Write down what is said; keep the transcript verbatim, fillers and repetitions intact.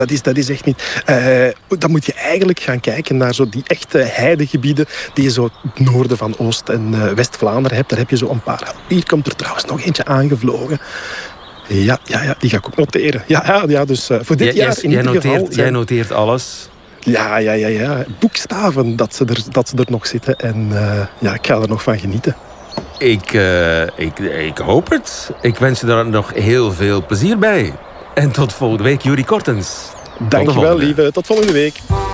Dat is, dat is echt niet... Uh, dan moet je eigenlijk gaan kijken naar zo die echte heidegebieden die je zo het noorden van Oost- en uh, West-Vlaanderen hebt. Daar heb je zo een paar. Hier komt er trouwens nog eentje aangevlogen. Ja, ja, ja, die ga ik ook noteren. Ja, ja, ja dus uh, voor dit jij, jaar in jij, ieder noteert, geval... Jij noteert alles? Ja, ja, ja, ja. Boekstaven dat ze er, dat ze er nog zitten. En uh, ja, ik ga er nog van genieten. Ik, uh, ik, ik hoop het. Ik wens je daar nog heel veel plezier bij. En tot volgende week, Juri Kortens. Dankjewel, lieve. Tot volgende week.